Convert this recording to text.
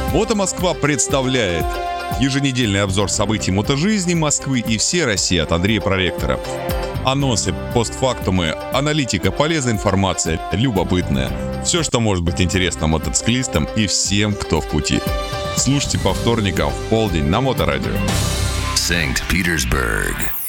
Мото Москва представляет еженедельный обзор событий мотожизни Москвы и всей России от Андрея Проректора. Анонсы, постфактумы, аналитика, полезная информация, любопытная. Все, что может быть интересно мотоциклистам и всем, кто в пути. Слушайте по вторникам в полдень на Моторадио. Санкт-Петербург.